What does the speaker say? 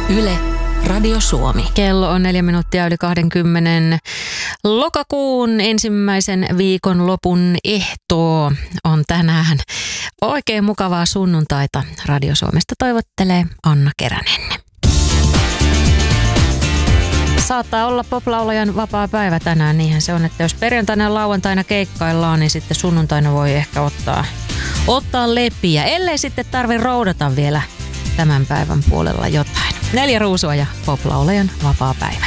Yle, Radio Suomi. Kello on 4 minuuttia yli 20. Lokakuun ensimmäisen viikon lopun ehtoo on tänään. Oikein mukavaa sunnuntaita Radio Suomesta toivottelee Anna Keränen. Saattaa olla poplaulajan vapaa päivä tänään, niinhän se on, että jos perjantaina ja lauantaina keikkaillaan, niin sitten sunnuntaina voi ehkä ottaa lepiä, ellei sitten tarvi roudata vielä tämän päivän puolella jotain. 4 ruusua ja poplaulajan vapaa päivä.